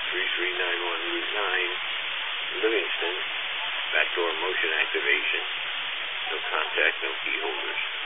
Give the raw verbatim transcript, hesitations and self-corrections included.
three three nine one Route nine, Livingston. Backdoor motion activation. No contact, no key holders.